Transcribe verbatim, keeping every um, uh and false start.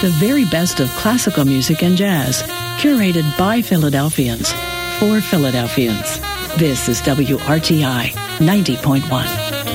the very best of classical music and jazz, curated by Philadelphians, for Philadelphians. This is W R T I ninety point one.